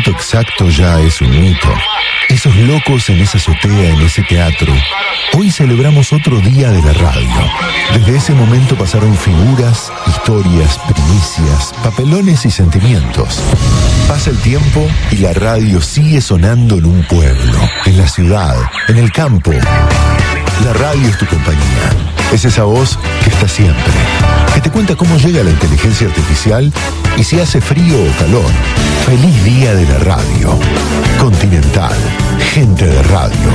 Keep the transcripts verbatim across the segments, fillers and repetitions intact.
momento exacto ya es un mito. Esos locos en esa azotea, en ese teatro. Hoy celebramos otro día de la radio. Desde ese momento pasaron figuras, historias, primicias, papelones y sentimientos. Pasa el tiempo y la radio sigue sonando en un pueblo, en la ciudad, en el campo. La radio es tu compañía. Es esa voz que está siempre, que te cuenta cómo llega la inteligencia artificial y si hace frío o calor. Feliz día de la radio. Continental, gente de radio.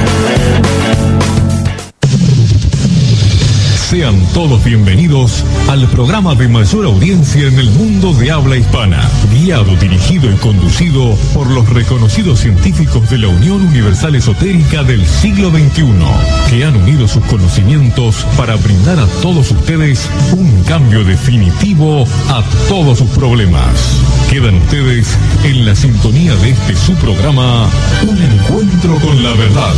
Sean todos bienvenidos al programa de mayor audiencia en el mundo de habla hispana, guiado, dirigido y conducido por los reconocidos científicos de la Unión Universal Esotérica del siglo veintiuno, que han unido sus conocimientos para brindar a todos ustedes un cambio definitivo a todos sus problemas. Quedan ustedes en la sintonía de este su programa, Un Encuentro con la Verdad.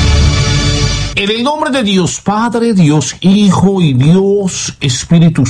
En el nombre de Dios Padre, Dios Hijo y Dios Espíritu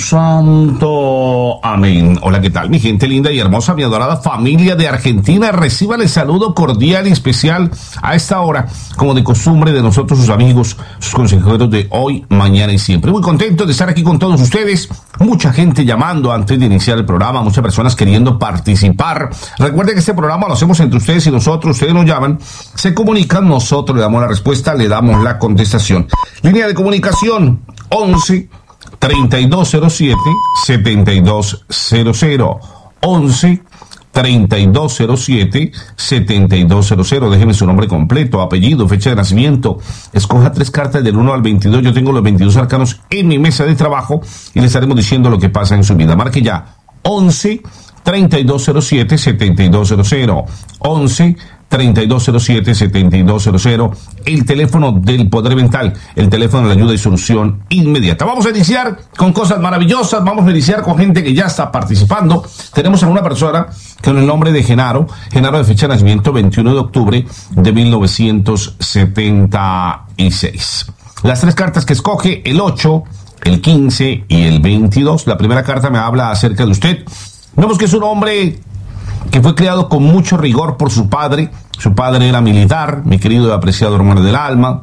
Santo. Amén. Hola, ¿qué tal, mi gente linda y hermosa, mi adorada familia de Argentina? Reciban el saludo cordial y especial a esta hora, como de costumbre, de nosotros, sus amigos, sus consejeros de hoy, mañana y siempre. Muy contento de estar aquí con todos ustedes. Mucha gente llamando antes de iniciar el programa, muchas personas queriendo participar. Recuerden que este programa lo hacemos entre ustedes y nosotros. Ustedes nos llaman, se comunican, nosotros le damos la respuesta, le damos la contestación. Línea de comunicación once, treinta y dos cero siete, setenta y dos cero cero. once, treinta y dos cero siete, setenta y dos cero cero. Déjeme su nombre completo, apellido, fecha de nacimiento. Escoja tres cartas del uno al veintidós. Yo tengo los veintidós arcanos en mi mesa de trabajo y le estaremos diciendo lo que pasa en su vida. Marque ya once, treinta y dos cero siete, setenta y dos cero cero. once, treinta y dos cero siete, setenta y dos cero cero, el teléfono del poder mental, el teléfono de la ayuda y solución inmediata. Vamos a iniciar con cosas maravillosas, vamos a iniciar con gente que ya está participando. Tenemos a una persona con el nombre de Genaro, Genaro de fecha de nacimiento veintiuno de octubre de mil novecientos setenta y seis. Las tres cartas que escoge, el ocho, el quince y el veintidós. La primera carta me habla acerca de usted. Vemos que es un hombre que fue criado con mucho rigor por su padre. Su padre era militar, mi querido y apreciado hermano del alma,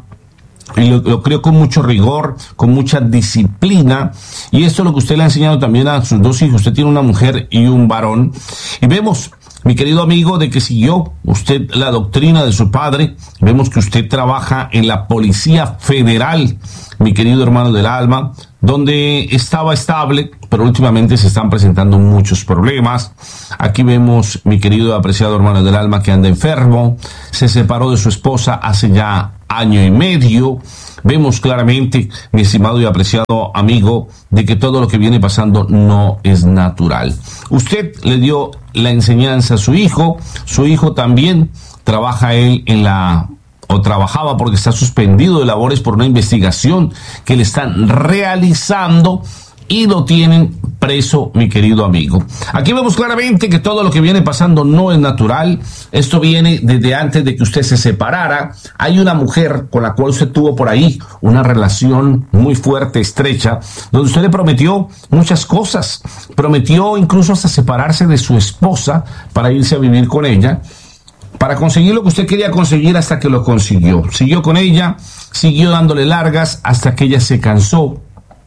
y lo, lo crió con mucho rigor, con mucha disciplina, y esto es lo que usted le ha enseñado también a sus dos hijos. Usted tiene una mujer y un varón, y vemos, mi querido amigo, de que siguió usted la doctrina de su padre. Vemos que usted trabaja en la Policía Federal, mi querido hermano del alma, donde estaba estable, pero últimamente se están presentando muchos problemas. Aquí vemos, mi querido y apreciado hermano del alma, que anda enfermo, se separó de su esposa hace ya año y medio. Vemos claramente, mi estimado y apreciado amigo, de que todo lo que viene pasando no es natural. Usted le dio la enseñanza a su hijo, su hijo también trabaja él en la... o trabajaba porque está suspendido de labores por una investigación que le están realizando y lo tienen preso, mi querido amigo. Aquí vemos claramente que todo lo que viene pasando no es natural. Esto viene desde antes de que usted se separara. Hay una mujer con la cual usted tuvo por ahí una relación muy fuerte, estrecha, donde usted le prometió muchas cosas. Prometió incluso hasta separarse de su esposa para irse a vivir con ella, para conseguir lo que usted quería conseguir, hasta que lo consiguió. Siguió con ella, siguió dándole largas hasta que ella se cansó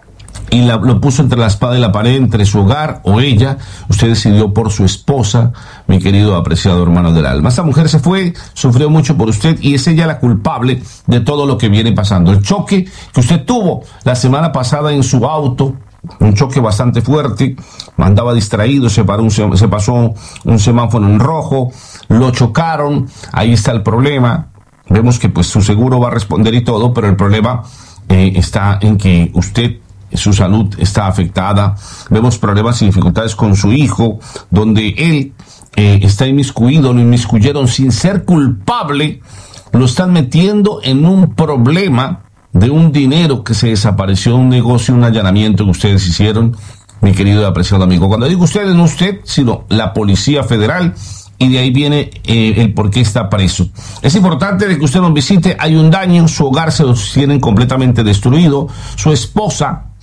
y la, lo puso entre la espada y la pared, entre su hogar o ella. Usted decidió por su esposa, mi querido apreciado hermano del alma. Esta mujer se fue, sufrió mucho por usted y es ella la culpable de todo lo que viene pasando. El choque que usted tuvo la semana pasada en su auto, un choque bastante fuerte, andaba distraído, se, paró un, se pasó un semáforo en rojo, lo chocaron, ahí está el problema. Vemos que pues su seguro va a responder y todo, pero el problema eh, está en que usted, su salud está afectada. Vemos problemas y dificultades con su hijo, donde él eh, está inmiscuido, lo inmiscuyeron sin ser culpable, lo están metiendo en un problema de un dinero que se desapareció, un negocio, un allanamiento que ustedes hicieron, mi querido y apreciado amigo. Cuando digo ustedes, no usted, sino la Policía Federal, y de ahí viene eh, el por qué está preso. Es importante de que usted nos visite. Hay un daño, su hogar se lo tienen completamente destruido, su esposa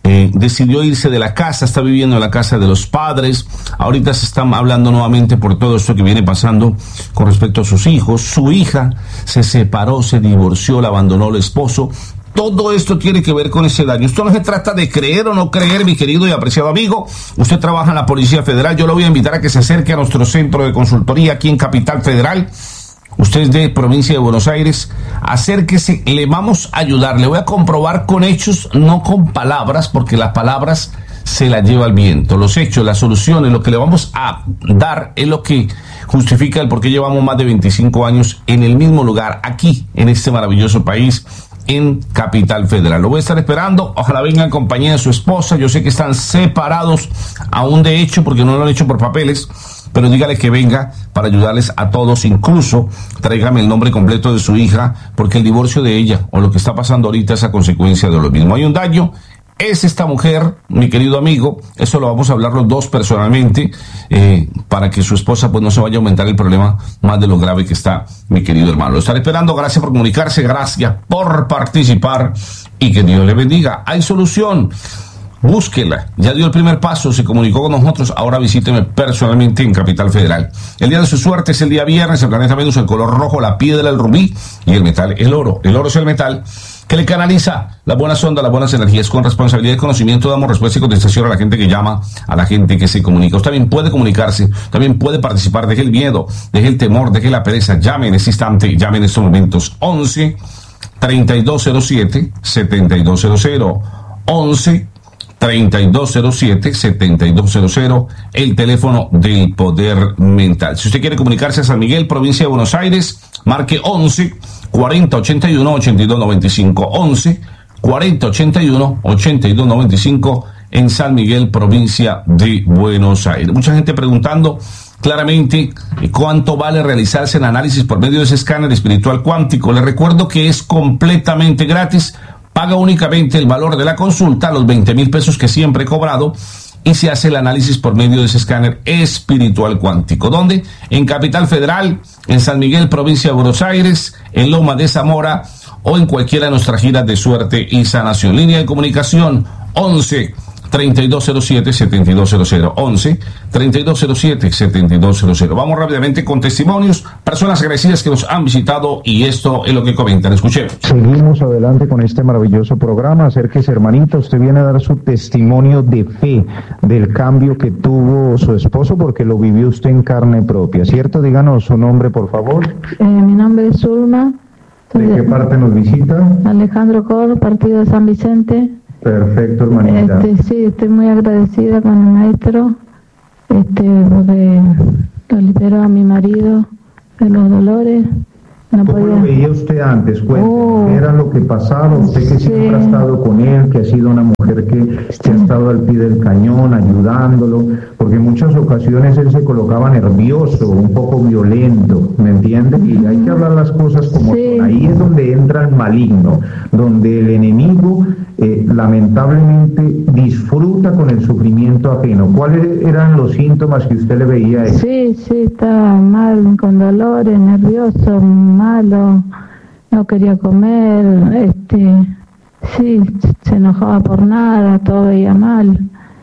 eh, decidió irse de la casa, está viviendo en la casa de los padres. Ahorita se están hablando nuevamente por todo esto que viene pasando con respecto a sus hijos. Su hija se separó, se divorció, la abandonó el esposo. Todo esto tiene que ver con ese daño. Esto no se trata de creer o no creer, mi querido y apreciado amigo. Usted trabaja en la Policía Federal. Yo lo voy a invitar a que se acerque a nuestro centro de consultoría aquí en Capital Federal. Usted es de provincia de Buenos Aires. Acérquese, le vamos a ayudar. Le voy a comprobar con hechos, no con palabras, porque las palabras se las lleva el viento. Los hechos, las soluciones, lo que le vamos a dar es lo que justifica el por qué llevamos más de veinticinco años en el mismo lugar, aquí, en este maravilloso país, en Capital Federal. Lo voy a estar esperando. Ojalá venga en compañía de su esposa. Yo sé que están separados aún de hecho, porque no lo han hecho por papeles, pero dígale que venga para ayudarles a todos. Incluso tráigame el nombre completo de su hija, porque el divorcio de ella o lo que está pasando ahorita es a consecuencia de lo mismo. Hay un daño. Es esta mujer, mi querido amigo. Eso lo vamos a hablar los dos personalmente, eh, para que su esposa pues no se vaya a aumentar el problema más de lo grave que está, mi querido hermano. Lo estaré esperando. Gracias por comunicarse, gracias por participar y que Dios le bendiga. Hay solución. Búsquela. Ya dio el primer paso, se comunicó con nosotros. Ahora visíteme personalmente en Capital Federal. El día de su suerte es el día viernes. El planeta Venus, el color rojo, la piedra, el rubí, y el metal, el oro. El oro es el metal que le canaliza las buenas ondas, las buenas energías. Con responsabilidad y conocimiento damos respuesta y contestación a la gente que llama, a la gente que se comunica. Usted también puede comunicarse, también puede participar. Deje el miedo, deje el temor, deje la pereza. Llame en este instante, llame en estos momentos. once, treinta y dos cero siete, setenta y dos cero cero. once, treinta y dos cero siete, setenta y dos cero cero, el teléfono del poder mental. Si usted quiere comunicarse a San Miguel, provincia de Buenos Aires, marque once, cuarenta, ochenta y uno, ochenta y dos noventa y cinco. once, cuarenta, ochenta y uno, ochenta y dos noventa y cinco en San Miguel, provincia de Buenos Aires. Mucha gente preguntando claramente cuánto vale realizarse el análisis por medio de ese escáner espiritual cuántico. Les recuerdo que es completamente gratis. Paga únicamente el valor de la consulta, los veinte mil pesos que siempre he cobrado, y se hace el análisis por medio de ese escáner espiritual cuántico. ¿Dónde? En Capital Federal, en San Miguel, provincia de Buenos Aires, en Loma de Zamora o en cualquiera de nuestras giras de suerte y sanación. Línea de comunicación once, treinta y dos cero siete, setenta y dos cero cero. once, treinta y dos cero siete, setenta y dos cero cero. Vamos rápidamente con testimonios, personas agradecidas que nos han visitado, y esto es lo que comentan. Escuchemos. Seguimos adelante con este maravilloso programa. Acérquese, hermanita, usted viene a dar su testimonio de fe del cambio que tuvo su esposo, porque lo vivió usted en carne propia, ¿cierto? Díganos su nombre, por favor. Eh, mi nombre es Zulma. ¿De qué parte nos visita? Alejandro Cor, partido de San Vicente. Perfecto, hermanita. Este, sí, estoy muy agradecida con el maestro, este, porque lo liberó a mi marido de los dolores. No ¿Cómo podía... lo veía usted antes? Cuénteme, Oh, ¿qué era lo que pasaba? Usted que sí. siempre ha estado con él, que ha sido una mujer que, que ha estado al pie del cañón, ayudándolo, porque en muchas ocasiones él se colocaba nervioso, un poco violento, ¿me entiende? Y hay que hablar las cosas como Sí. son. Ahí es donde entra el maligno, donde el enemigo eh, lamentablemente disfruta con el sufrimiento ajeno. ¿Cuáles eran los síntomas que usted le veía a él? Sí, sí, estaba mal, con dolores, nervioso, malo, no quería comer, este, sí, se enojaba por nada, todo veía mal.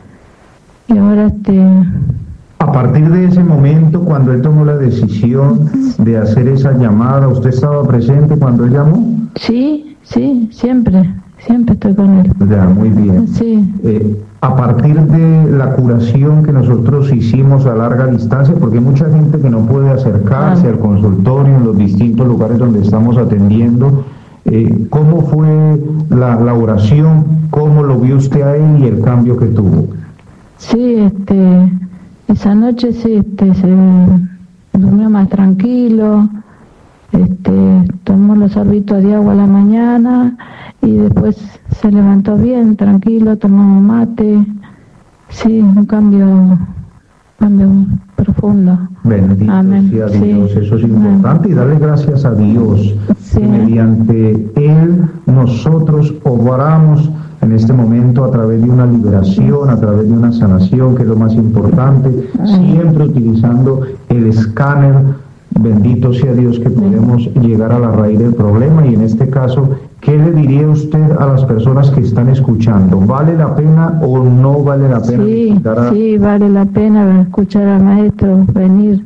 Y ahora, este... A partir de ese momento, cuando él tomó la decisión de hacer esa llamada, ¿usted estaba presente cuando él llamó? Sí, sí, siempre, siempre estoy con él. Ya, muy bien. Sí. Eh, a partir de la curación que nosotros hicimos a larga distancia, porque hay mucha gente que no puede acercarse Ah. al consultorio en los distintos lugares donde estamos atendiendo, eh, ¿cómo fue la, la oración? ¿Cómo lo vio usted a él y el cambio que tuvo? Sí, este, esa noche sí, este, se durmió más tranquilo, este, tomó los sorbitos de agua a la mañana y después se levantó bien, tranquilo, tomó mate, sí, un cambio, cambio profundo. Bendito Amén. sea Sí. Dios, eso es importante, y darle gracias a Dios. Sí. Que mediante Él nosotros obramos en este momento a través de una liberación, a través de una sanación, que es lo más importante, siempre utilizando el escáner Bendito sea Dios que podemos llegar a la raíz del problema. Y en este caso, ¿qué le diría usted a las personas que están escuchando? ¿Vale la pena o no vale la pena? Sí, a... sí, vale la pena escuchar al maestro venir.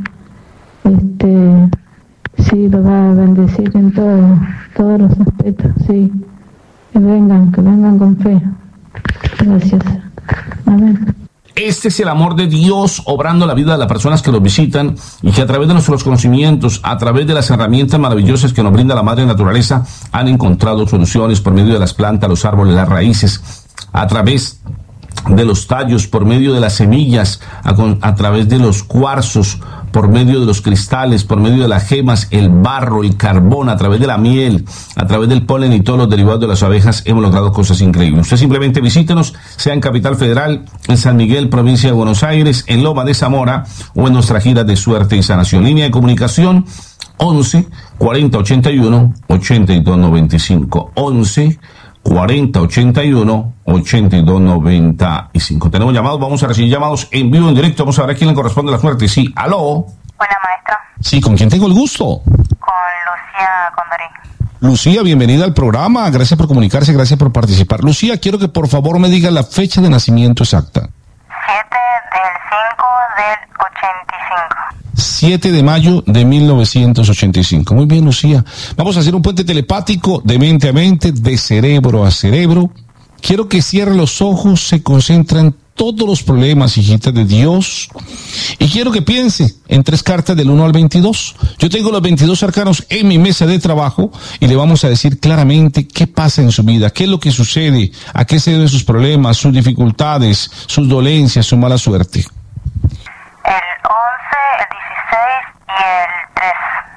Este, sí, lo va a bendecir en todo, todos los aspectos, sí. Que vengan, que vengan con fe. Gracias. Amén. Este es el amor de Dios obrando la vida de las personas que los visitan y que a través de nuestros conocimientos, a través de las herramientas maravillosas que nos brinda la madre naturaleza, han encontrado soluciones por medio de las plantas, los árboles, las raíces, a través de los tallos, por medio de las semillas, a, a través de los cuarzos, por medio de los cristales, por medio de las gemas, el barro, el carbón, a través de la miel, a través del polen y todos los derivados de las abejas, hemos logrado cosas increíbles. Usted simplemente visítenos, sea en Capital Federal, en San Miguel, provincia de Buenos Aires, en Loma de Zamora o en nuestra gira de suerte y sanación. Línea de comunicación once cuarenta ochenta y uno ochenta y dos noventa y cinco. once cuarenta ochenta y uno ochenta y dos noventa y cinco. Tenemos llamados, vamos a recibir llamados en vivo, en directo. Vamos a ver a quién le corresponde la suerte. Sí, aló. Hola, maestro. Sí, ¿con quién tengo el gusto? Con Lucía Condorín. Lucía, bienvenida al programa. Gracias por comunicarse, gracias por participar. Lucía, quiero que por favor me diga la fecha de nacimiento exacta. siete del cinco del ochenta y cinco. siete de mayo de mil novecientos ochenta y cinco. Muy bien, Lucía. Vamos a hacer un puente telepático de mente a mente, de cerebro a cerebro. Quiero que cierre los ojos, se concentra en todos los problemas, hijita de Dios. Y quiero que piense en tres cartas del uno al veintidós. Yo tengo los veintidós arcanos en mi mesa de trabajo y le vamos a decir claramente qué pasa en su vida, qué es lo que sucede, a qué se deben sus problemas, sus dificultades, sus dolencias, su mala suerte. El once, el dieciséis y el tres.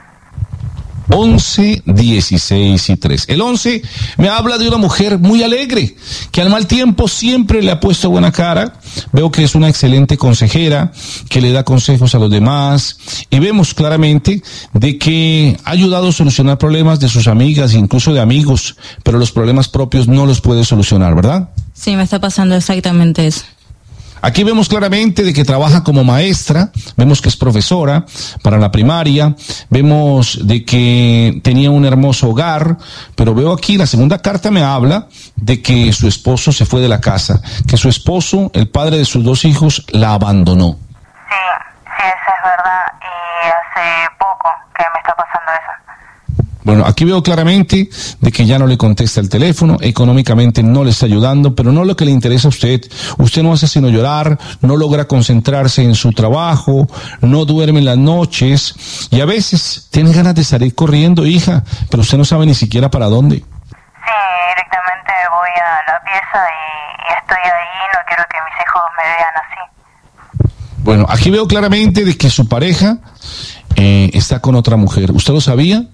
once, dieciséis y tres. El once me habla de una mujer muy alegre, que al mal tiempo siempre le ha puesto buena cara. Veo que es una excelente consejera, que le da consejos a los demás, y vemos claramente de que ha ayudado a solucionar problemas de sus amigas, incluso de amigos, pero los problemas propios no los puede solucionar, ¿verdad? Sí, me está pasando exactamente eso. Aquí vemos claramente de que trabaja como maestra, vemos que es profesora para la primaria, vemos de que tenía un hermoso hogar, pero veo aquí la segunda carta me habla de que su esposo se fue de la casa, que su esposo, el padre de sus dos hijos, la abandonó. Sí, sí, eso es verdad, y hace poco que me está pasando eso. Bueno, aquí veo claramente de que ya no le contesta el teléfono, económicamente no le está ayudando, pero no lo que le interesa a usted. Usted no hace sino llorar, no logra concentrarse en su trabajo, no duerme en las noches y a veces tiene ganas de salir corriendo, hija, pero usted no sabe ni siquiera para dónde. Sí, directamente voy a la pieza y, y estoy ahí, no quiero que mis hijos me vean así. Bueno, aquí veo claramente de que su pareja eh, está con otra mujer. ¿Usted lo sabía?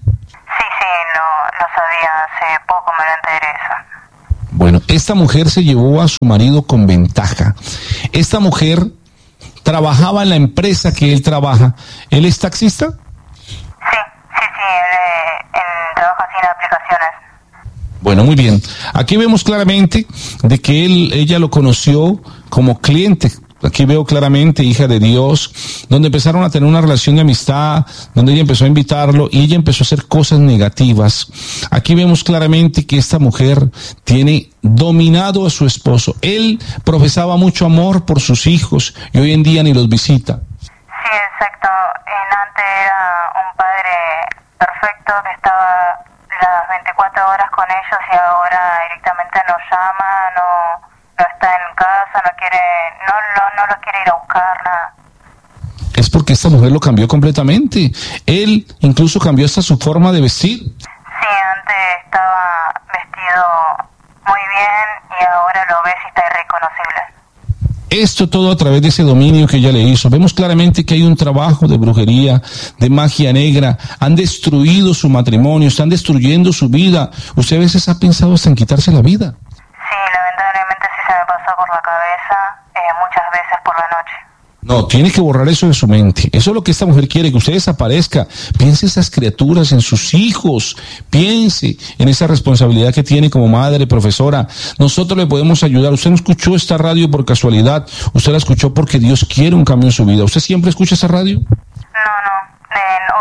Hace poco me lo enteré eso. Bueno, esta mujer se llevó a su marido con ventaja. Esta mujer trabajaba en la empresa que él trabaja. ¿Él es taxista? Sí, sí, sí, él, él trabaja así en aplicaciones. Bueno, muy bien. Aquí vemos claramente de que él, ella lo conoció como cliente. Aquí veo claramente, hija de Dios, donde empezaron a tener una relación de amistad, donde ella empezó a invitarlo y ella empezó a hacer cosas negativas. Aquí vemos claramente que esta mujer tiene dominado a su esposo. Él profesaba mucho amor por sus hijos y hoy en día ni los visita. Sí, exacto. En antes era un padre perfecto que estaba las veinticuatro horas con ellos y ahora directamente nos llama, no... no está en casa, no quiere, no, no, no lo quiere ir a buscar, nada. Es porque esta mujer lo cambió completamente. Él incluso cambió hasta su forma de vestir. Sí, antes estaba vestido muy bien y ahora lo ves y está irreconocible. Esto todo a través de ese dominio que ella le hizo. Vemos claramente que hay un trabajo de brujería, de magia negra. Han destruido su matrimonio, están destruyendo su vida. Usted a veces ha pensado hasta en quitarse la vida. Sí, lamentablemente sí se me pasó por la cabeza, eh, muchas veces por la noche. No, tiene que borrar eso de su mente. Eso es lo que esta mujer quiere, que usted desaparezca. Piense en esas criaturas, en sus hijos. Piense en esa responsabilidad que tiene como madre, profesora. Nosotros le podemos ayudar. Usted no escuchó esta radio por casualidad. Usted la escuchó porque Dios quiere un cambio en su vida. ¿Usted siempre escucha esa radio? No, no. Eh, hoy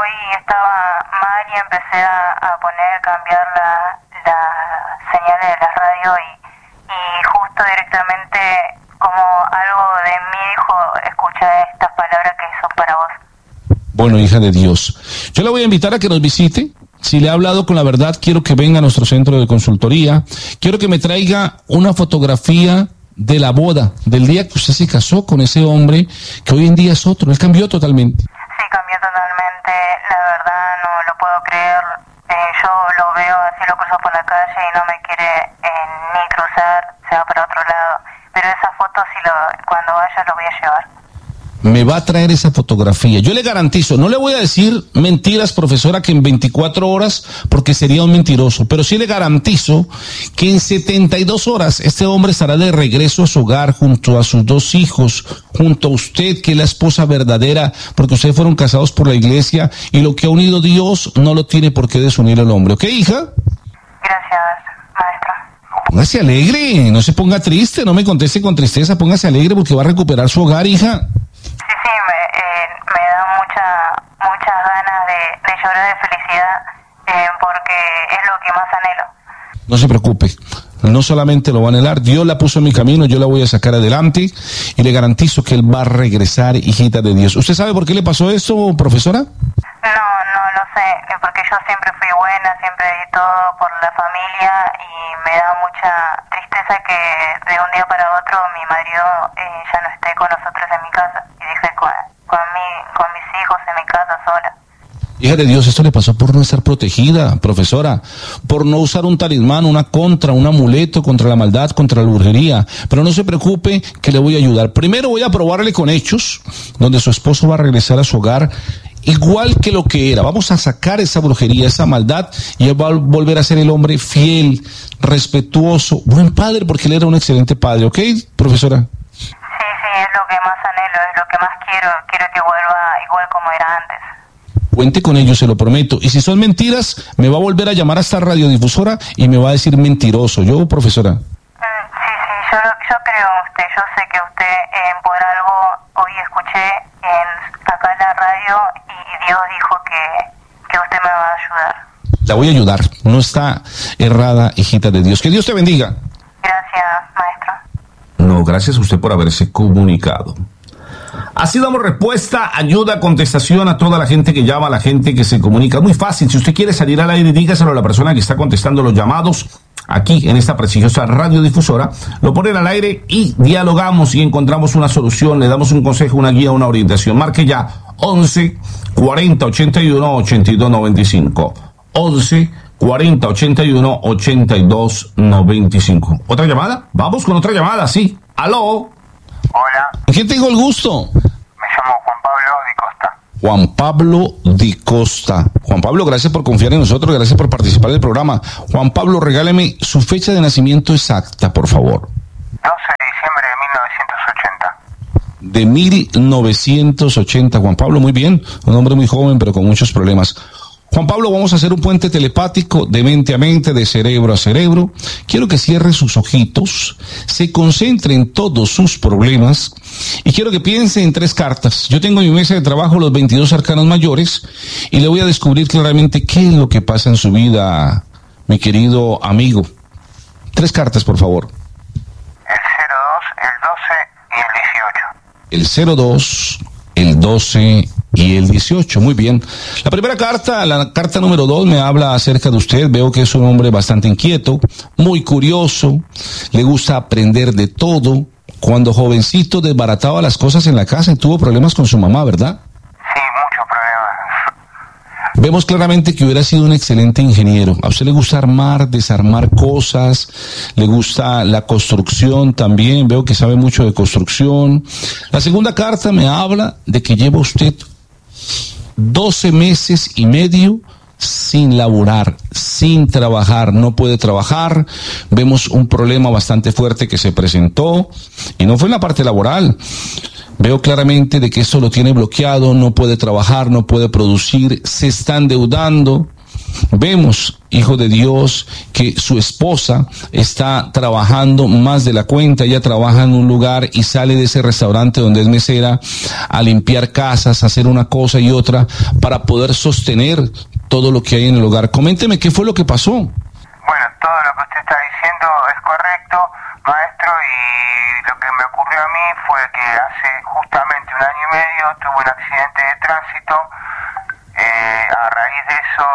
estaba mal y empecé a, a poner, cambiar la, la señales de la radio y, y justo directamente como algo de mí dijo, escucha estas palabras que son para vos. Bueno, hija de Dios, yo la voy a invitar a que nos visite. Si le ha hablado con la verdad, quiero que venga a nuestro centro de consultoría. Quiero que me traiga una fotografía de la boda, del día que usted se casó con ese hombre que hoy en día es otro. Él cambió totalmente. Sí, cambió totalmente. La verdad no lo puedo creer. Eh, yo lo veo así, lo cruzo por la calle y no me quiere eh, ni cruzar, se va para otro lado. Pero esa foto, si lo, cuando vaya, lo voy a llevar. Me va a traer esa fotografía. Yo le garantizo, no le voy a decir mentiras, profesora, que en veinticuatro horas, porque sería un mentiroso, pero sí le garantizo que en setenta y dos horas este hombre estará de regreso a su hogar, junto a sus dos hijos, junto a usted, que es la esposa verdadera, porque ustedes fueron casados por la iglesia, y lo que ha unido Dios no lo tiene por qué desunir el hombre. ¿Ok, hija? Gracias, maestra. Póngase alegre, no se ponga triste, no me conteste con tristeza, póngase alegre porque va a recuperar su hogar, hija. Sí, sí, me, eh, me da mucha, muchas ganas de, de llorar de felicidad eh, porque es lo que más anhelo. No se preocupe, no solamente lo va a anhelar, Dios la puso en mi camino, yo la voy a sacar adelante y le garantizo que él va a regresar, hijita de Dios. ¿Usted sabe por qué le pasó esto, profesora? No, no lo sé, porque yo siempre fui buena, siempre di todo por la familia y me da mucha tristeza que de un día para otro mi marido eh, ya no esté con nosotros en mi casa y deje con, con, mi, con mis hijos en mi casa sola. Hija de Dios, esto le pasó por no estar protegida, profesora, por no usar un talismán, una contra, un amuleto contra la maldad, contra la brujería. Pero no se preocupe, que le voy a ayudar. Primero voy a probarle con hechos, donde su esposo va a regresar a su hogar igual que lo que era. Vamos a sacar esa brujería, esa maldad, y él va a volver a ser el hombre fiel, respetuoso, buen padre, porque él era un excelente padre. ¿Ok, profesora? Sí, sí, es lo que más anhelo, es lo que más quiero. Quiero que vuelva igual como era antes. Cuente con ello, se lo prometo. Y si son mentiras, me va a volver a llamar a esta radiodifusora y me va a decir mentiroso. ¿Yo, profesora? Mm, sí, sí, yo, yo creo en usted. Yo sé que usted, eh, por algo, hoy escuché en, acá en la radio y, y Dios dijo que, que usted me va a ayudar. La voy a ayudar. No está errada, hijita de Dios. Que Dios te bendiga. Gracias, maestro. No, gracias a usted por haberse comunicado. Así damos respuesta, ayuda, contestación a toda la gente que llama, a la gente que se comunica. Muy fácil, si usted quiere salir al aire, dígaselo a la persona que está contestando los llamados aquí en esta prestigiosa radiodifusora. Lo ponen al aire y dialogamos y encontramos una solución, le damos un consejo, una guía, una orientación. Marque ya once cuarenta ochenta y uno ochenta y dos noventa y cinco. once cuarenta ochenta y uno ochenta y dos noventa y cinco. ¿Otra llamada? Vamos con otra llamada, sí. ¿Aló? Hola. ¿Quién tengo el gusto? Me llamo Juan Pablo Di Costa. Juan Pablo Di Costa. Juan Pablo, gracias por confiar en nosotros, gracias por participar del programa. Juan Pablo, regáleme su fecha de nacimiento exacta, por favor. doce de diciembre de mil novecientos ochenta. De mil novecientos ochenta, Juan Pablo, muy bien. Un hombre muy joven, pero con muchos problemas. Juan Pablo, vamos a hacer un puente telepático de mente a mente, de cerebro a cerebro. Quiero que cierre sus ojitos, se concentre en todos sus problemas y quiero que piense en tres cartas. Yo tengo en mi mesa de trabajo los veintidós arcanos mayores y le voy a descubrir claramente qué es lo que pasa en su vida, mi querido amigo. Tres cartas, por favor. El cero dos, el doce y el dieciocho. El cero dos, el doce y el dieciocho, muy bien. La primera carta, la carta número dos, me habla acerca de usted. Veo que es un hombre bastante inquieto, muy curioso, le gusta aprender de todo. Cuando jovencito desbarataba las cosas en la casa y tuvo problemas con su mamá, ¿verdad? Sí, muchos problemas. Vemos claramente que hubiera sido un excelente ingeniero. A usted le gusta armar, desarmar cosas, le gusta la construcción también, veo que sabe mucho de construcción. La segunda carta me habla de que lleva usted doce meses y medio sin laborar, sin trabajar, no puede trabajar. Vemos un problema bastante fuerte que se presentó y no fue en la parte laboral. Veo claramente de que esto lo tiene bloqueado, no puede trabajar, no puede producir, se está endeudando. vemos, hijo de Dios, que su esposa está trabajando más de la cuenta. Ella trabaja en un lugar y sale de ese restaurante donde es mesera a limpiar casas, a hacer una cosa y otra para poder sostener todo lo que hay en el hogar. Coménteme qué fue lo que pasó. Bueno, todo lo que usted está diciendo es correcto, maestro, y lo que me ocurrió a mí fue que hace justamente un año y medio tuve un accidente de tránsito. Eh, a raíz de eso,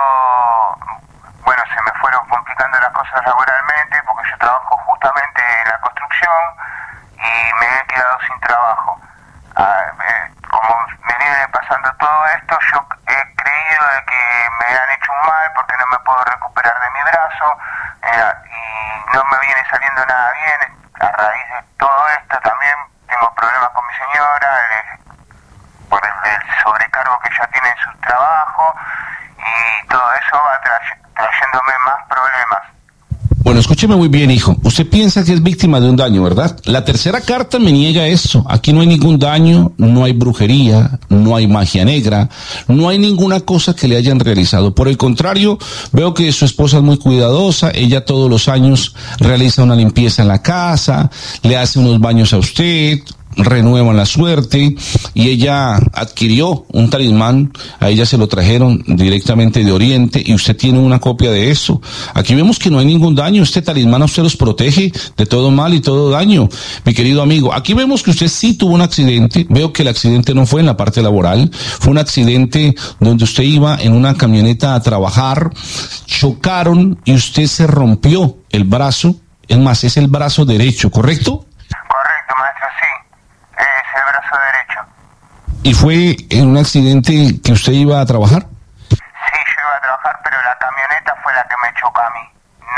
bueno, se me fueron complicando las cosas laboralmente porque yo trabajo justamente en la construcción y me he quedado sin trabajo. Ah, eh, como me viene pasando todo esto, yo he creído de que me han hecho un mal porque no me puedo recuperar de mi brazo eh, y no me viene saliendo nada bien. A raíz de todo esto también tengo problemas con mi señora eh, por el, el sobrecargo que ella tiene en su trabajo y todo eso va tra- trayéndome más problemas. Bueno, escúcheme muy bien, hijo. Usted piensa que es víctima de un daño, ¿verdad? La tercera carta me niega eso. Aquí no hay ningún daño, no hay brujería, no hay magia negra, no hay ninguna cosa que le hayan realizado. Por el contrario, veo que su esposa es muy cuidadosa. Ella todos los años realiza una limpieza en la casa, le hace unos baños a usted, renuevan la suerte, y ella adquirió un talismán. A ella se lo trajeron directamente de Oriente y usted tiene una copia de eso. Aquí vemos que no hay ningún daño. Este talismán a usted los protege de todo mal y todo daño, mi querido amigo. Aquí vemos que usted sí tuvo un accidente. Veo que el accidente no fue en la parte laboral, fue un accidente donde usted iba en una camioneta a trabajar, chocaron y usted se rompió el brazo. Es más, es el brazo derecho, ¿correcto? Correcto, maestro, sí. Es el brazo derecho. ¿Y fue en un accidente que usted iba a trabajar? Sí, yo iba a trabajar, pero la camioneta fue la que me chocó a mí.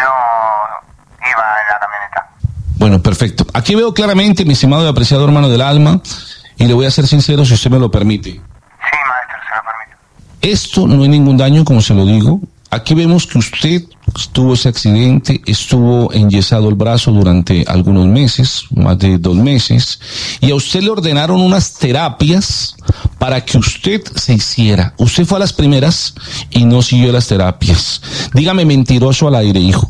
No iba en la camioneta. Bueno, perfecto. Aquí veo claramente, mi estimado y apreciado hermano del alma, y le voy a ser sincero si usted me lo permite. Sí, maestro, se lo permito. Esto no hay ningún daño, como se lo digo. Aquí vemos que usted tuvo ese accidente, estuvo enyesado el brazo durante algunos meses, más de dos meses, y a usted le ordenaron unas terapias para que usted se hiciera. Usted fue a las primeras y no siguió las terapias. Dígame mentiroso al aire, hijo.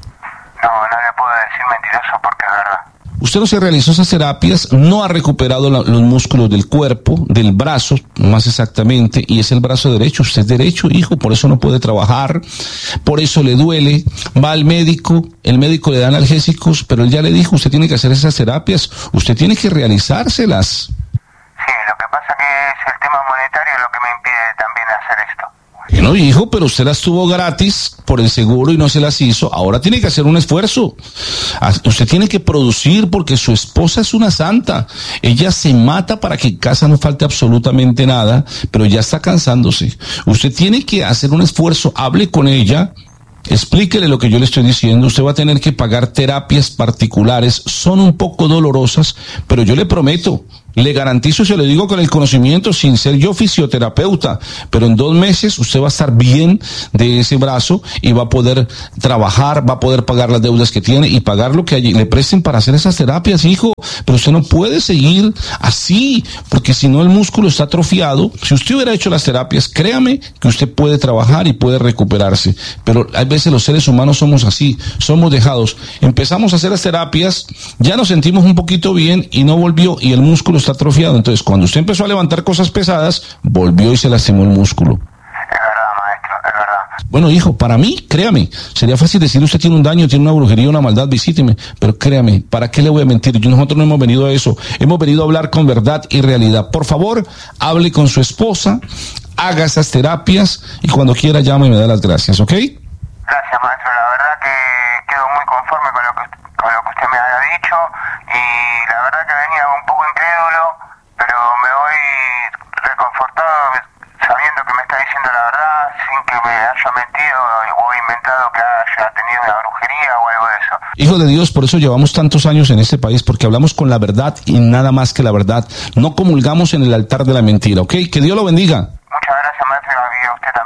No, no le puedo decir mentiroso porque es verdad. Usted no se realizó esas terapias, no ha recuperado la, los músculos del cuerpo, del brazo, más exactamente, y es el brazo derecho. Usted es derecho, hijo, por eso no puede trabajar, por eso le duele, va al médico, el médico le da analgésicos, pero él ya le dijo, usted tiene que hacer esas terapias, usted tiene que realizárselas. Sí, lo que pasa que es el tema monetario lo que me impide también hacer esto. No, hijo, pero usted las tuvo gratis por el seguro y no se las hizo. Ahora tiene que hacer un esfuerzo. Usted tiene que producir porque su esposa es una santa. Ella se mata para que en casa no falte absolutamente nada, pero ya está cansándose. Usted tiene que hacer un esfuerzo. Hable con ella. Explíquele lo que yo le estoy diciendo. Usted va a tener que pagar terapias particulares. Son un poco dolorosas, pero yo le prometo, le garantizo, se lo digo con el conocimiento, sin ser yo fisioterapeuta, pero en dos meses usted va a estar bien de ese brazo y va a poder trabajar, va a poder pagar las deudas que tiene y pagar lo que allí le presten para hacer esas terapias, hijo. Pero usted no puede seguir así, porque si no el músculo está atrofiado. Si usted hubiera hecho las terapias, créame que usted puede trabajar y puede recuperarse. Pero a veces los seres humanos somos así, somos dejados. Empezamos a hacer las terapias, ya nos sentimos un poquito bien y no volvió, y el músculo está atrofiado. Entonces, cuando usted empezó a levantar cosas pesadas, volvió y se lastimó el músculo. Es verdad, maestro, es verdad. Bueno, hijo, para mí, créame, sería fácil decir, usted tiene un daño, tiene una brujería, una maldad, visíteme, pero créame, ¿para qué le voy a mentir? Yo, nosotros no hemos venido a eso, hemos venido a hablar con verdad y realidad. Por favor, hable con su esposa, haga esas terapias y cuando quiera llame y me da las gracias, ¿ok? Gracias, maestro, la verdad que quedo muy conforme con lo que, con lo que usted me haya dicho y la verdad que venía un poco incrédulo, pero me voy reconfortado sabiendo que me está diciendo la verdad sin que me haya mentido o inventado que haya tenido una brujería o algo de eso. Hijo de Dios, por eso llevamos tantos años en este país, porque hablamos con la verdad y nada más que la verdad. No comulgamos en el altar de la mentira, ¿ok? Que Dios lo bendiga. Muchas gracias, maestro, y a usted también.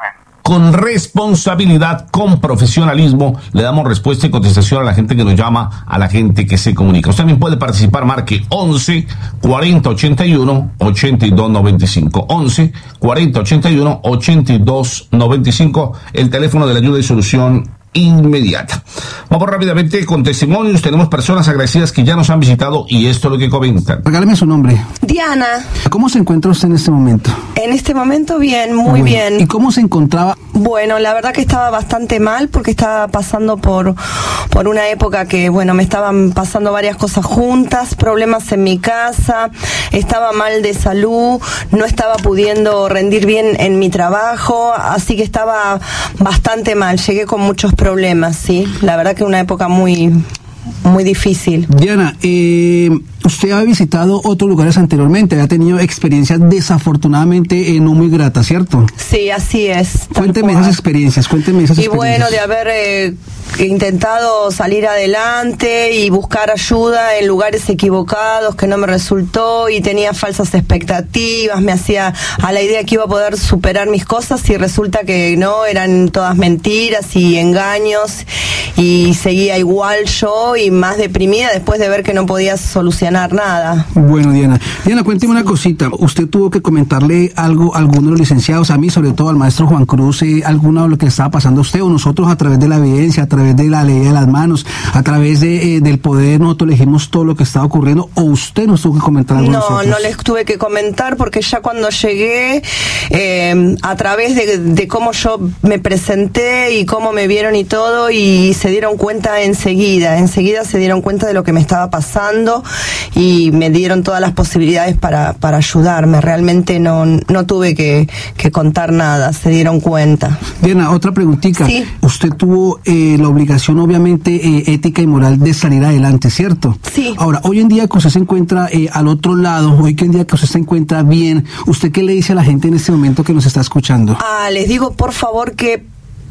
con responsabilidad, con profesionalismo, le damos respuesta y contestación a la gente que nos llama, a la gente que se comunica. Usted también puede participar, marque once cuarenta ochenta y uno ochenta y dos noventa y cinco, once cuarenta ochenta y uno ochenta y dos noventa y cinco, el teléfono de la ayuda y solución inmediata. Vamos rápidamente con testimonios. Tenemos personas agradecidas que ya nos han visitado y esto es lo que comentan. Regálame su nombre. Diana. ¿Cómo se encuentra usted en este momento? En este momento bien, muy bueno, bien. ¿Y cómo se encontraba? Bueno, la verdad que estaba bastante mal porque estaba pasando por, por una época que, bueno, me estaban pasando varias cosas juntas, problemas en mi casa, estaba mal de salud, no estaba pudiendo rendir bien en mi trabajo, así que estaba bastante mal, llegué con muchos problemas, sí, la verdad que una época muy, muy difícil. Diana, eh, usted ha visitado otros lugares anteriormente, había tenido experiencias desafortunadamente eh, no muy gratas, ¿cierto? Sí, así es. Cuénteme esas experiencias, cuénteme esas y experiencias. Y bueno, de haber eh, intentado salir adelante y buscar ayuda en lugares equivocados que no me resultó y tenía falsas expectativas, me hacía a la idea que iba a poder superar mis cosas y resulta que no, eran todas mentiras y engaños y seguía igual yo y más deprimida después de ver que no podía solucionar nada. Bueno, Diana, Diana, cuénteme una cosita. Usted tuvo que comentarle algo a alguno de los licenciados, a mí, sobre todo al maestro Juan Cruz, eh, alguno de lo que estaba pasando a usted, o nosotros a través de la evidencia, a través de la ley de las manos, a través de, eh, del poder, nosotros elegimos todo lo que estaba ocurriendo, o usted nos tuvo que comentar algo. No, a nosotros. No les tuve que comentar porque ya cuando llegué, eh, a través de, de cómo yo me presenté y cómo me vieron y todo, y se dieron cuenta enseguida, enseguida se dieron cuenta de lo que me estaba pasando y me dieron todas las posibilidades para, para ayudarme. Realmente no, no tuve que, que contar nada, se dieron cuenta. Diana, otra preguntita. Sí. Usted tuvo eh, la obligación, obviamente, eh, ética y moral de salir adelante, ¿cierto? Sí. Ahora, hoy en día que usted se encuentra eh, al otro lado, hoy en día que usted se encuentra bien, ¿usted qué le dice a la gente en este momento que nos está escuchando? Ah, les digo, por favor, que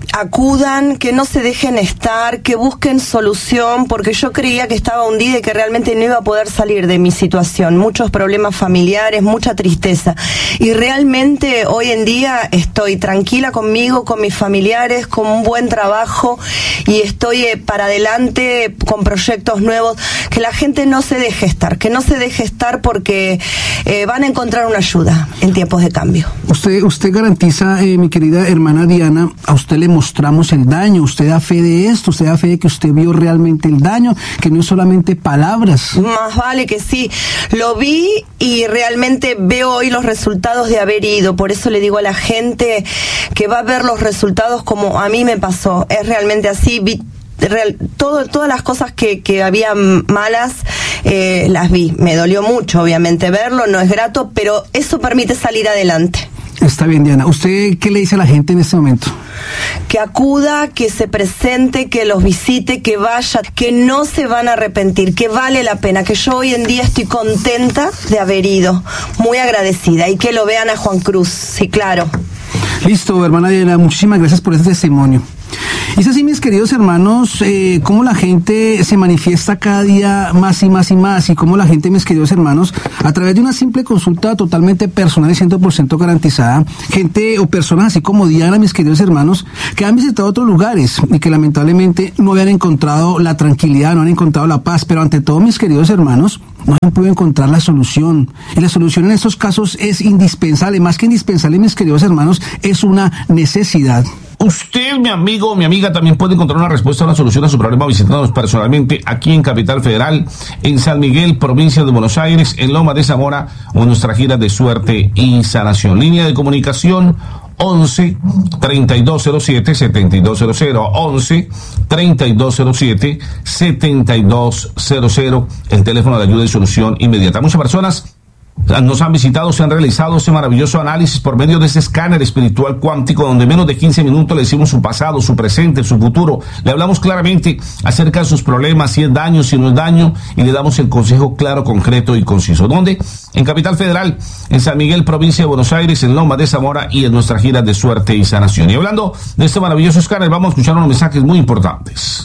acudan, que no se dejen estar, que busquen solución, porque yo creía que estaba hundida y que realmente no iba a poder salir de mi situación, muchos problemas familiares, mucha tristeza, y realmente hoy en día estoy tranquila conmigo, con mis familiares, con un buen trabajo y estoy eh, para adelante con proyectos nuevos. Que la gente no se deje estar, que no se deje estar porque eh, van a encontrar una ayuda en tiempos de cambio. Usted, usted garantiza, eh, mi querida hermana Diana, a usted le mostramos el daño, usted da fe de esto, usted da fe de que usted vio realmente el daño, que no es solamente palabras. Más vale que sí, lo vi y realmente veo hoy los resultados de haber ido, por eso le digo a la gente que va a ver los resultados como a mí me pasó, es realmente así, vi real, todo, todas las cosas que, que había malas, eh, las vi, me dolió mucho obviamente verlo, no es grato, pero eso permite salir adelante. Está bien, Diana. ¿Usted qué le dice a la gente en este momento? Que acuda, que se presente, que los visite, que vaya, que no se van a arrepentir, que vale la pena, que yo hoy en día estoy contenta de haber ido, muy agradecida, y que lo vean a Juan Cruz, sí, claro. Listo, hermana Diana, muchísimas gracias por este testimonio. Y es así, mis queridos hermanos, eh, cómo la gente se manifiesta cada día más y más y más, y cómo la gente, mis queridos hermanos, a través de una simple consulta totalmente personal y cien por ciento garantizada, gente o personas así como Diana, mis queridos hermanos, que han visitado otros lugares y que lamentablemente no habían encontrado la tranquilidad, no han encontrado la paz, pero ante todo, mis queridos hermanos, no han podido encontrar la solución. Y la solución en estos casos es indispensable, más que indispensable, mis queridos hermanos, es una necesidad. Usted, mi amigo o mi amiga, también puede encontrar una respuesta, una solución a su problema visitándonos personalmente aquí en Capital Federal, en San Miguel, provincia de Buenos Aires, en Loma de Zamora, o en nuestra gira de suerte y sanación. Línea de comunicación once, treinta y dos cero siete, setenta y dos cero cero, once, treinta y dos cero siete, setenta y dos cero cero, el teléfono de ayuda y solución inmediata. Muchas personas nos han visitado, se han realizado ese maravilloso análisis por medio de ese escáner espiritual cuántico, donde en menos de quince minutos le decimos su pasado, su presente, su futuro. Le hablamos claramente acerca de sus problemas, si es daño, si no es daño, y le damos el consejo claro, concreto y conciso. ¿Dónde? En Capital Federal, en San Miguel, provincia de Buenos Aires, en Loma de Zamora, y en nuestra gira de suerte y sanación. Y hablando de este maravilloso escáner, vamos a escuchar unos mensajes muy importantes.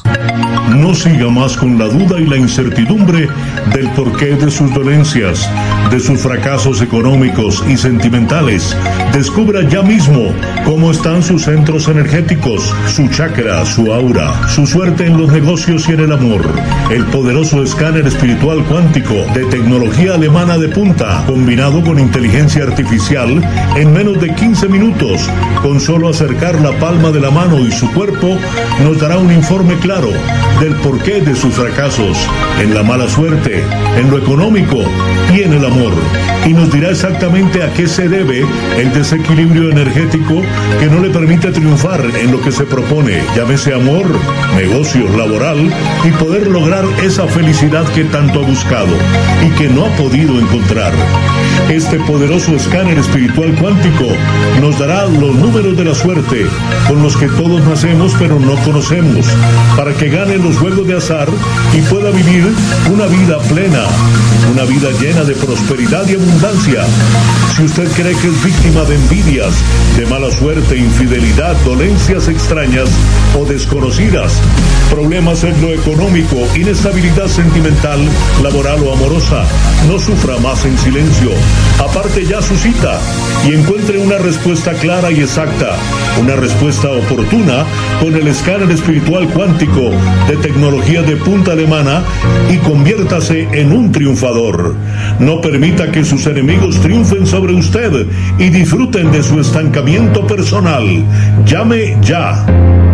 No siga más con la duda y la incertidumbre del porqué de sus dolencias, de sus fracasos económicos y sentimentales. Descubra ya mismo cómo están sus centros energéticos, su chakra, su aura, su suerte en los negocios y en el amor. El poderoso escáner espiritual cuántico de tecnología alemana de punta, combinado con inteligencia artificial, en menos de quince minutos, con solo acercar la palma de la mano y su cuerpo, nos dará un informe claro del porqué de sus fracasos, en la mala suerte, en lo económico y en el amor. Y nos dirá exactamente a qué se debe el desequilibrio energético que no le permite triunfar en lo que se propone, llámese amor, negocios, laboral, y poder lograr esa felicidad que tanto ha buscado y que no ha podido encontrar. Este poderoso escáner espiritual cuántico nos dará los números de la suerte con los que todos nacemos pero no conocemos, para que gane los juegos de azar y pueda vivir una vida plena, una vida llena de prosperidad y abundancia. Si usted cree que es víctima de envidias, de mala suerte, infidelidad, dolencias extrañas o desconocidas, problemas en lo económico, inestabilidad sentimental, laboral o amorosa, no sufra más en silencio. Aparte ya su cita y encuentre una respuesta clara y exacta, una respuesta oportuna con el escáner espiritual cuántico de tecnología de punta alemana y conviértase en un triunfador. No permita que sus enemigos triunfen sobre usted y disfruten de su estancamiento personal. Llame ya.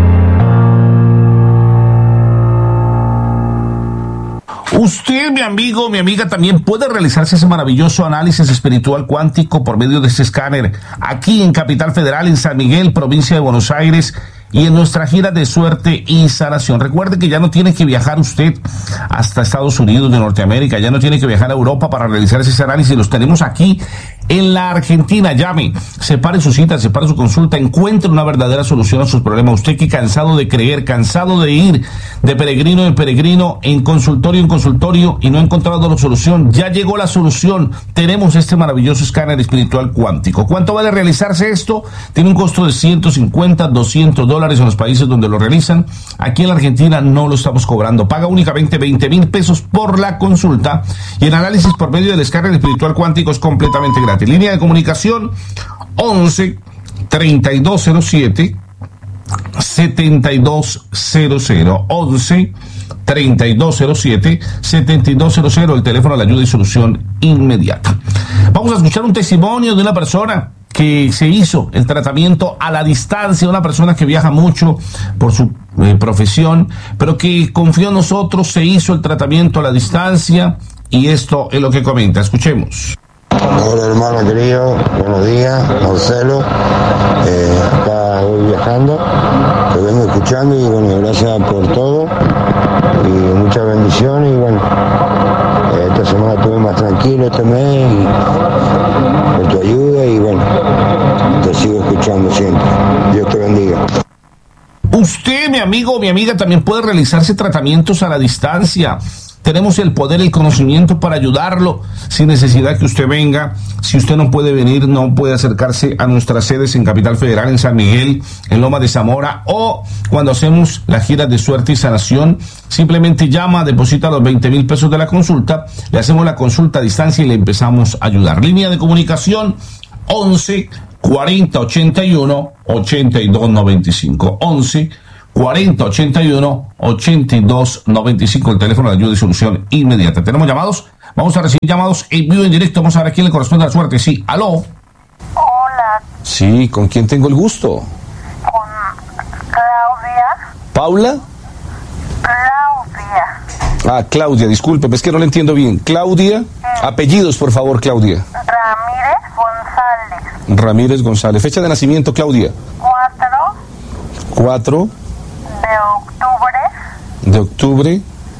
Usted, mi amigo, mi amiga, también puede realizarse ese maravilloso análisis espiritual cuántico por medio de ese escáner aquí en Capital Federal, en San Miguel, provincia de Buenos Aires, y en nuestra gira de suerte y sanación. Recuerde que ya no tiene que viajar usted hasta Estados Unidos de Norteamérica, ya no tiene que viajar a Europa para realizar ese análisis. Los tenemos aquí en la Argentina. Llame, separe su cita, separe su consulta, encuentre una verdadera solución a sus problemas. Usted que cansado de creer, cansado de ir de peregrino en peregrino, en consultorio en consultorio y no ha encontrado la solución, ya llegó la solución. Tenemos este maravilloso escáner espiritual cuántico. ¿Cuánto vale realizarse esto? Tiene un costo de ciento cincuenta, doscientos dólares en los países donde lo realizan. Aquí en la Argentina no lo estamos cobrando. Paga únicamente veinte mil pesos por la consulta y el análisis por medio del escáner espiritual cuántico es completamente gratis. Línea de comunicación once, treinta y dos cero siete, setenta y dos cero cero. once, treinta y dos cero siete, setenta y dos cero cero, el teléfono de la ayuda y solución inmediata. Vamos a escuchar un testimonio de una persona que se hizo el tratamiento a la distancia, una persona que viaja mucho por su eh, profesión, pero que confió en nosotros, se hizo el tratamiento a la distancia, y esto es lo que comenta. Escuchemos. Hola hermano querido, buenos días, Marcelo, eh, acá voy viajando, te vengo escuchando y bueno, gracias por todo y muchas bendiciones y bueno, eh, esta semana estuve más tranquilo este mes y por tu ayuda y bueno, te sigo escuchando siempre, Dios te bendiga. Usted, mi amigo o mi amiga, también puede realizarse tratamientos a la distancia. Tenemos el poder y el conocimiento para ayudarlo sin necesidad que usted venga. Si usted no puede venir, no puede acercarse a nuestras sedes en Capital Federal, en San Miguel, en Loma de Zamora, o cuando hacemos la gira de suerte y sanación, simplemente llama, deposita los veinte mil pesos de la consulta, le hacemos la consulta a distancia y le empezamos a ayudar. Línea de comunicación once, cuarenta, ochenta y uno, ochenta y dos noventa y cinco. once, cuarenta, ochenta y uno, ochenta y dos noventa y cinco, el teléfono de ayuda y solución inmediata. ¿Tenemos llamados? Vamos a recibir llamados en vivo, en directo. Vamos a ver a quién le corresponde la suerte. Sí, aló. Hola. Sí, ¿con quién tengo el gusto? Con Claudia. ¿Paula? Claudia. Ah, Claudia, disculpe, es que no le entiendo bien. Claudia, sí. Apellidos, por favor, Claudia. Ramírez González. Ramírez González. Fecha de nacimiento, Claudia. Cuatro. Cuatro. De octubre. De octubre.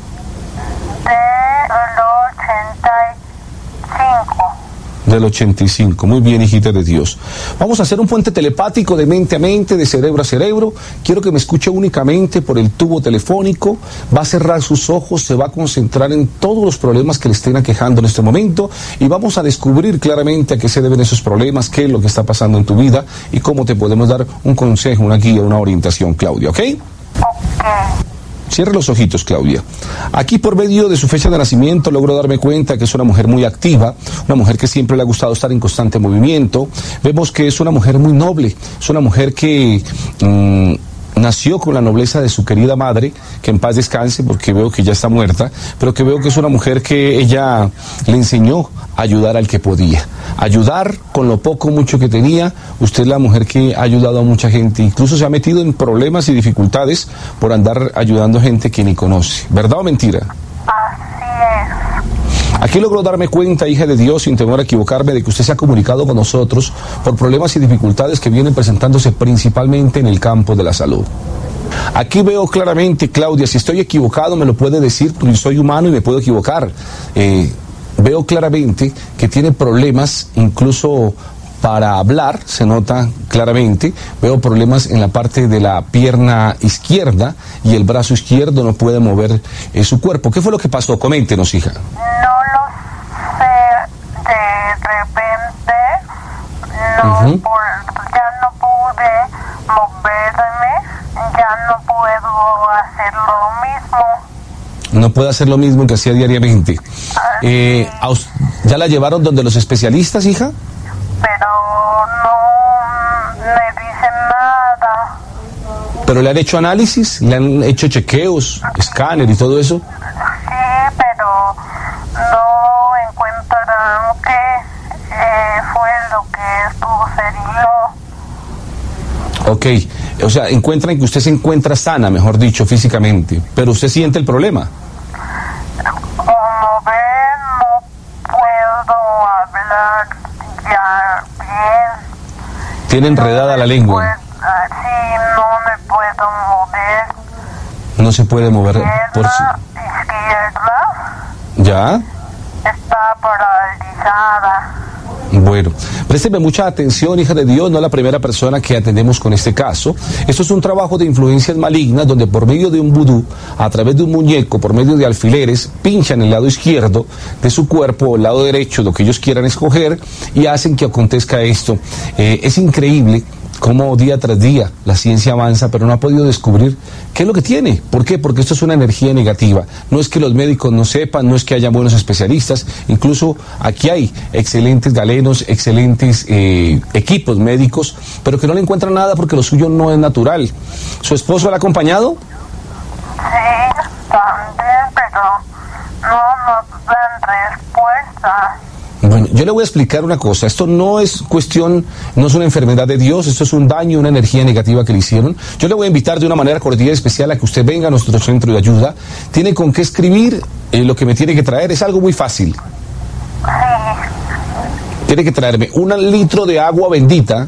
Del ochenta y cinco. Del ochenta y cinco. Muy bien, hijita de Dios. Vamos a hacer un puente telepático de mente a mente, de cerebro a cerebro. Quiero que me escuche únicamente por el tubo telefónico. Va a cerrar sus ojos, se va a concentrar en todos los problemas que le estén aquejando en este momento y vamos a descubrir claramente a qué se deben esos problemas, qué es lo que está pasando en tu vida y cómo te podemos dar un consejo, una guía, una orientación, Claudia, ¿ok? Ok. Cierre los ojitos, Claudia. Aquí, por medio de su fecha de nacimiento, logro darme cuenta que es una mujer muy activa, una mujer que siempre le ha gustado estar en constante movimiento. Vemos que es una mujer muy noble, es una mujer que mmm, nació con la nobleza de su querida madre, que en paz descanse, porque veo que ya está muerta, pero que veo que es una mujer que ella le enseñó a ayudar al que podía. Ayudar con lo poco o mucho que tenía. Usted es la mujer que ha ayudado a mucha gente, incluso se ha metido en problemas y dificultades por andar ayudando a gente que ni conoce. ¿Verdad o mentira? Así es. Aquí logro darme cuenta, hija de Dios, sin temor a equivocarme, de que usted se ha comunicado con nosotros por problemas y dificultades que vienen presentándose principalmente en el campo de la salud. Aquí veo claramente, Claudia, si estoy equivocado me lo puede decir, porque soy humano y me puedo equivocar. Eh, veo claramente que tiene problemas incluso para hablar, se nota claramente. Veo problemas en la parte de la pierna izquierda y el brazo izquierdo no puede mover eh, su cuerpo. ¿Qué fue lo que pasó? Coméntenos, hija. No lo sé, de repente no, Uh-huh. por, ya no pude moverme, ya no puedo hacer lo mismo. No puede hacer lo mismo que hacía diariamente. Eh, ¿a us- ¿Ya la llevaron donde los especialistas, hija? Pero no me dicen nada. ¿Pero le han hecho análisis? ¿Le han hecho chequeos, escáner y todo eso? Sí, pero no encuentran qué eh, fue lo que sucedió. Ok, o sea, encuentran que usted se encuentra sana, mejor dicho, físicamente, pero usted siente el problema. Como ven, no puedo hablar ya bien. Tiene enredada la lengua, Pues, ah, sí, no me puedo mover. no se puede mover por su... Izquierda ¿Ya? está paralizada. Bueno, présteme mucha atención, hija de Dios, no es la primera persona que atendemos con este caso. Esto es un trabajo de influencias malignas donde por medio de un vudú, a través de un muñeco, por medio de alfileres, pinchan el lado izquierdo de su cuerpo o el lado derecho, lo que ellos quieran escoger, y hacen que acontezca esto. Eh, es increíble cómo día tras día la ciencia avanza, pero no ha podido descubrir qué es lo que tiene. ¿Por qué? Porque esto es una energía negativa. No es que los médicos no sepan, no es que haya buenos especialistas, incluso aquí hay excelentes galenos, excelentes eh, equipos médicos, pero que no le encuentran nada porque lo suyo no es natural. ¿Su esposo la ha acompañado? Sí, también, pero no nos dan respuesta. Bueno, yo le voy a explicar una cosa. Esto no es cuestión, no es una enfermedad de Dios, esto es un daño, una energía negativa que le hicieron. Yo le voy a invitar de una manera cordial y especial a que usted venga a nuestro centro de ayuda. Tiene con qué escribir, eh, lo que me tiene que traer es algo muy fácil. Tiene que traerme un litro de agua bendita,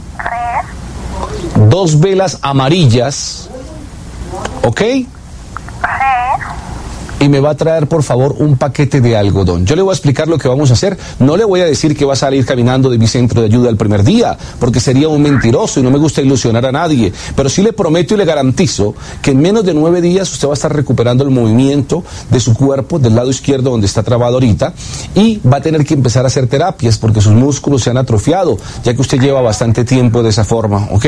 dos velas amarillas, ¿ok? Y me va a traer, por favor, un paquete de algodón. Yo le voy a explicar lo que vamos a hacer. No le voy a decir que va a salir caminando de mi centro de ayuda el primer día, porque sería un mentiroso y no me gusta ilusionar a nadie. Pero sí le prometo y le garantizo que en menos de nueve días usted va a estar recuperando el movimiento de su cuerpo, del lado izquierdo donde está trabado ahorita, y va a tener que empezar a hacer terapias porque sus músculos se han atrofiado, ya que usted lleva bastante tiempo de esa forma, ¿ok?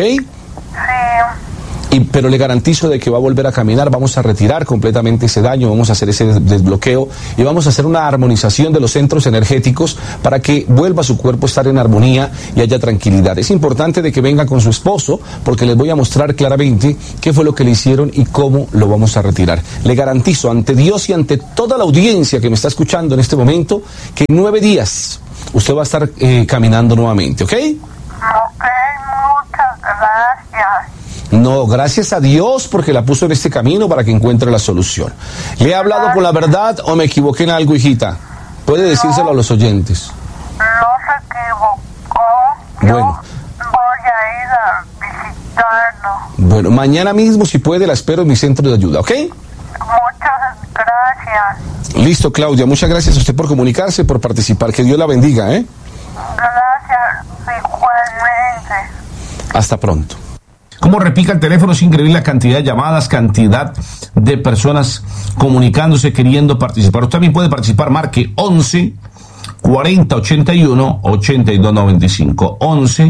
Y, pero le garantizo de que va a volver a caminar, vamos a retirar completamente ese daño, vamos a hacer ese desbloqueo y vamos a hacer una armonización de los centros energéticos para que vuelva su cuerpo a estar en armonía y haya tranquilidad. Es importante de que venga con su esposo porque les voy a mostrar claramente qué fue lo que le hicieron y cómo lo vamos a retirar. Le garantizo ante Dios y ante toda la audiencia que me está escuchando en este momento que en nueve días usted va a estar eh, caminando nuevamente, ¿ok? Ok, muchas gracias. No, gracias a Dios porque la puso en este camino para que encuentre la solución. ¿Le he hablado con la verdad o me equivoqué en algo, hijita? Puede decírselo a los oyentes. No se equivocó. Bueno, Voy a ir a visitarlo. bueno, mañana mismo si puede la espero en mi centro de ayuda, ¿ok? Muchas gracias. Listo, Claudia, muchas gracias a usted por comunicarse, por participar. Que Dios la bendiga, ¿eh? Gracias, igualmente. Hasta pronto. Como repica el teléfono, es increíble la cantidad de llamadas, cantidad de personas comunicándose, queriendo participar. Usted también puede participar, marque once cuarenta ochenta y uno ochenta y dos noventa y cinco. once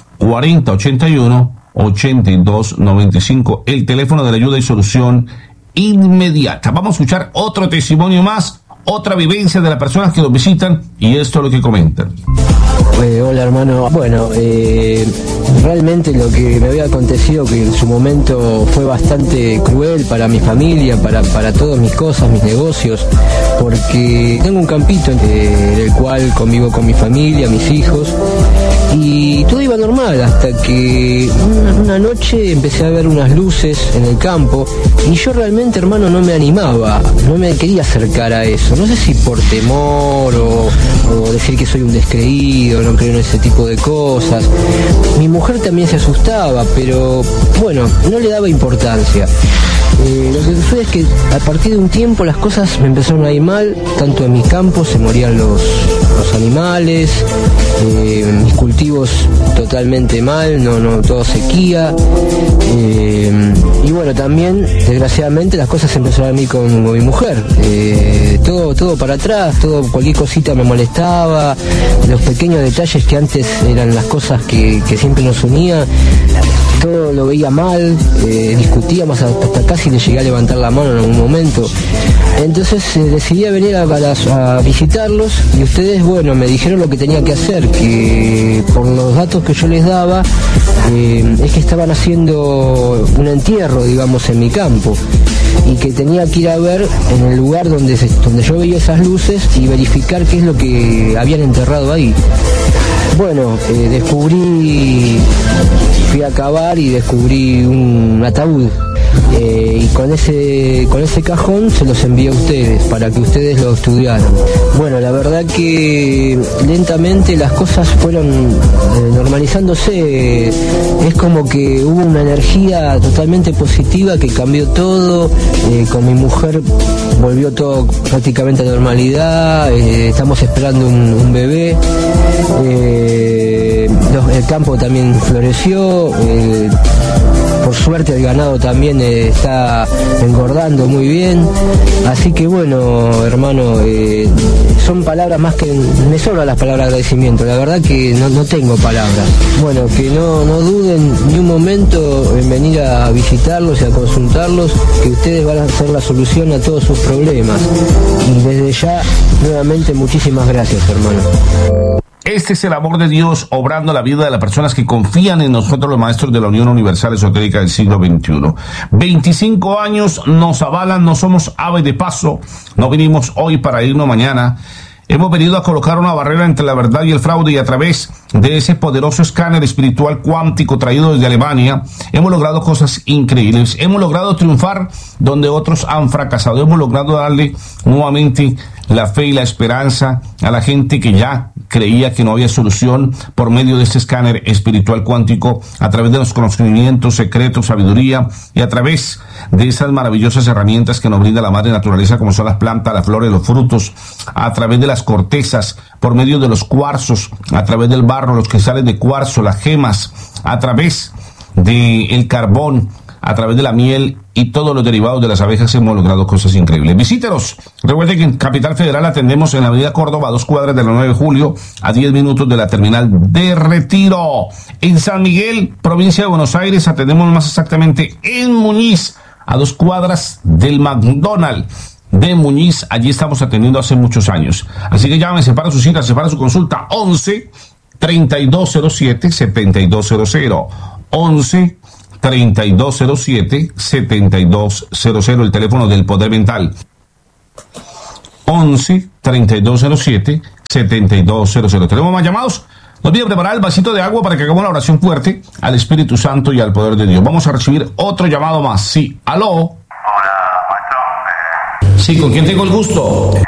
cuarenta ochenta y uno ochenta y dos noventa y cinco. El teléfono de la ayuda y solución inmediata. Vamos a escuchar otro testimonio más, otra vivencia de las personas que nos visitan, y esto es lo que comentan. Eh, hola hermano, bueno, eh, realmente lo que me había acontecido, que en su momento fue bastante cruel para mi familia, para, para todas mis cosas, mis negocios, porque tengo un campito eh, en el cual convivo con mi familia, mis hijos, y todo iba normal hasta que una, una noche empecé a ver unas luces en el campo y yo realmente, hermano, no me animaba, no me quería acercar a eso, no sé si por temor o, o decir que soy un descreído, no creo en ese tipo de cosas. Mi mujer también se asustaba, pero bueno, no le daba importancia. Eh, lo que sucede es que a partir de un tiempo las cosas me empezaron a ir mal, tanto en mis campos se morían los, los animales, eh, mis cultivos totalmente mal, no, no, todo sequía, eh, y bueno, también desgraciadamente las cosas empezaron a ir con, con mi mujer, eh, todo, todo para atrás, todo, cualquier cosita me molestaba, los pequeños detalles que antes eran las cosas que, que siempre nos unía, todo lo veía mal, eh, discutíamos hasta casi le llegué a levantar la mano en algún momento. Entonces eh, decidí a venir a, a, a visitarlos y ustedes, bueno, me dijeron lo que tenía que hacer, que por los datos que yo les daba, eh, es que estaban haciendo un entierro, digamos, en mi campo, y que tenía que ir a ver en el lugar donde, se, donde yo veía esas luces y verificar qué es lo que habían enterrado ahí. Bueno, eh, descubrí, fui a cavar y descubrí un ataúd. Eh, y con ese con ese cajón se los envié a ustedes para que ustedes lo estudiaran. Bueno, la verdad que lentamente las cosas fueron eh, normalizándose. Es como que hubo una energía totalmente positiva que cambió todo. Eh, con mi mujer volvió todo prácticamente a normalidad. Eh, estamos esperando un, un bebé. Eh, los, el campo también floreció. Eh, por suerte el ganado también eh, está engordando muy bien, así que bueno, hermano, eh, son palabras más que, me sobran las palabras de agradecimiento, la verdad que no, no tengo palabras. Bueno, que no, no duden ni un momento en venir a visitarlos y a consultarlos, que ustedes van a hacer la solución a todos sus problemas, y desde ya, nuevamente, muchísimas gracias, hermano. Este es el amor de Dios obrando la vida de las personas que confían en nosotros, los maestros de la Unión Universal Esotérica del siglo veintiuno. veinticinco años nos avalan, no somos aves de paso, no vinimos hoy para irnos mañana. Hemos venido a colocar una barrera entre la verdad y el fraude, y a través de ese poderoso escáner espiritual cuántico traído desde Alemania, hemos logrado cosas increíbles. Hemos logrado triunfar donde otros han fracasado. Hemos logrado darle nuevamente la fe y la esperanza a la gente que ya creía que no había solución por medio de este escáner espiritual cuántico, a través de los conocimientos secretos, sabiduría, y a través de esas maravillosas herramientas que nos brinda la madre naturaleza, como son las plantas, las flores, los frutos, a través de las cortezas, por medio de los cuarzos, a través del barro, los cristales de cuarzo, las gemas, a través del carbón, a través de la miel y todos los derivados de las abejas. Hemos logrado cosas increíbles. Visítenos. Recuerden que en Capital Federal atendemos en la avenida Córdoba, a dos cuadras de la nueve de julio, a diez minutos de la terminal de Retiro. En San Miguel, provincia de Buenos Aires, atendemos más exactamente en Muñiz, a dos cuadras del McDonald's de Muñiz. Allí estamos atendiendo hace muchos años. Así que llámense para su cita, se para su consulta, once, treinta y dos cero siete, setenta y dos cero cero. once, treinta y dos cero siete, setenta y dos cero cero, el teléfono del Poder Mental. once, treinta y dos cero siete, setenta y dos cero cero. ¿Tenemos más llamados? No olviden preparar el vasito de agua para que hagamos una oración fuerte al Espíritu Santo y al poder de Dios. Vamos a recibir otro llamado más. Sí, aló. Hola, maestro. Sí, ¿con quién tengo el gusto? Eh,